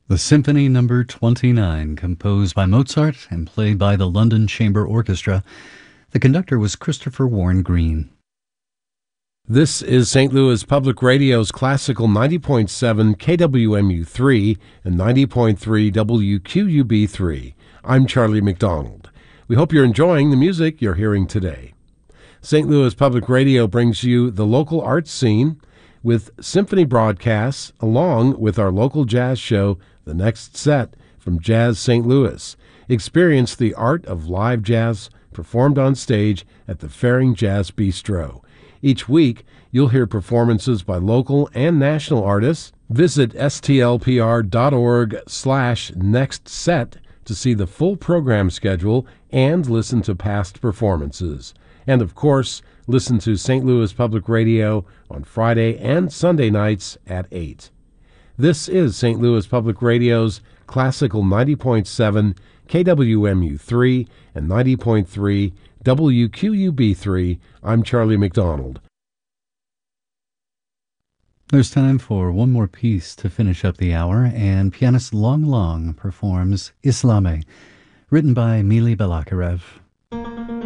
The Symphony Number 29, composed by Mozart and played by the London Chamber Orchestra. The conductor was Christopher Warren Green. This is St. Louis Public Radio's classical 90.7 KWMU3 and 90.3 WQUB3. I'm Charlie McDonald. We hope you're enjoying the music you're hearing today. St. Louis Public Radio brings you the local arts scene with symphony broadcasts along with our local jazz show, The Next Set from Jazz St. Louis. Experience the art of live jazz performed on stage at the Faring Jazz Bistro. Each week, you'll hear performances by local and national artists. Visit stlpr.org/nextset to see the full program schedule and listen to past performances. And of course, listen to St. Louis Public Radio on Friday and Sunday nights at 8. This is St. Louis Public Radio's classical 90.7 KWMU3 and 90.3 WQUB3. I'm Charlie McDonald. There's time for one more piece to finish up the hour, and pianist Long Long performs Islame, written by Mili Balakirev.